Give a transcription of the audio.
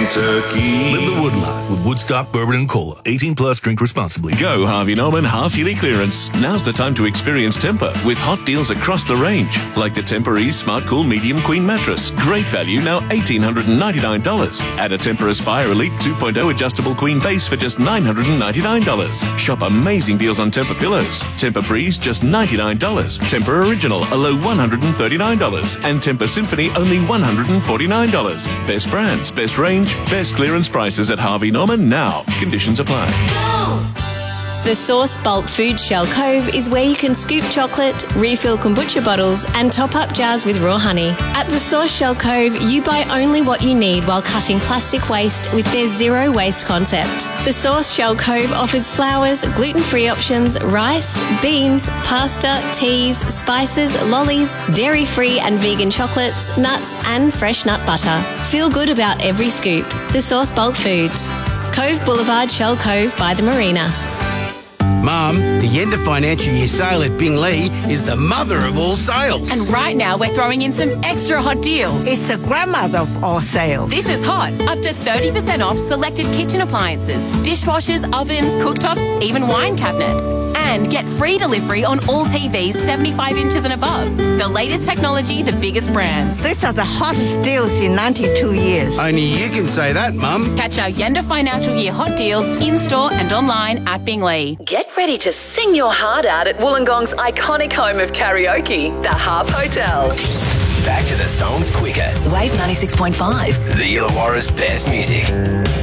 Kentucky. Live the wood life with Woodstock Bourbon and Cola. 18 plus, drink responsibly. Go Harvey Norman half-yearly clearance. Now's the time to experience Tempur with hot deals across the range. Like the Tempur-Ease Smart Cool Medium Queen Mattress. Great value, now $1,899. Add a Tempur Aspire Elite 2.0 adjustable queen base for just $999. Shop amazing deals on Tempur pillows. Tempur Breeze, just $99. Tempur Original, a low $139. And Tempur Symphony, only $149. Best brands, best range, best clearance prices at Harvey Norman now. Conditions apply. The Source Bulk Food Shell Cove is where you can scoop chocolate, refill kombucha bottles and top up jars with raw honey. At the Source Shell Cove, you buy only what you need while cutting plastic waste with their zero waste concept. The Source Shell Cove offers flours, gluten-free options, rice, beans, pasta, teas, spices, lollies, dairy-free and vegan chocolates, nuts and fresh nut butter. Feel good about every scoop. The Source Bulk Foods. Cove Boulevard, Shell Cove by the Marina. Mum, the end of financial year sale at Binglee is the mother of all sales. And right now we're throwing in some extra hot deals. It's the grandmother of all sales. This is hot. Up to 30% off selected kitchen appliances, dishwashers, ovens, cooktops, even wine cabinets. And get free delivery on all TVs 75 inches and above. The latest technology, the biggest brands. These are the hottest deals in 92 years. Only you can say that, Mum. Catch our Yenda Financial Year hot deals in-store and online at Binglee. Get ready to sing your heart out at Wollongong's iconic home of karaoke, the Harp Hotel. Back to the songs quicker. Wave 96.5. The Illawarra's best music.